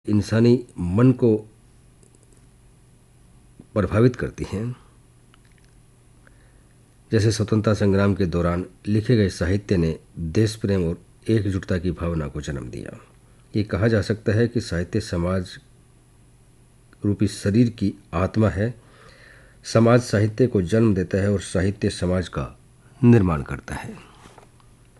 इंसानी मन को प्रभावित करती हैं। जैसे स्वतंत्रता संग्राम के दौरान लिखे गए साहित्य ने देश प्रेम और एकजुटता की भावना को जन्म दिया। ये कहा जा सकता है कि साहित्य समाज रूपी शरीर की आत्मा है। समाज साहित्य को जन्म देता है और साहित्य समाज का निर्माण करता है।